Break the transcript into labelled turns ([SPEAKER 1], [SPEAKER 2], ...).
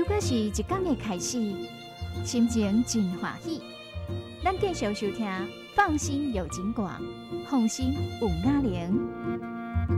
[SPEAKER 1] 过是一天的开始，心情真欢喜。咱继续收听，放心有景广，放心有雅玲。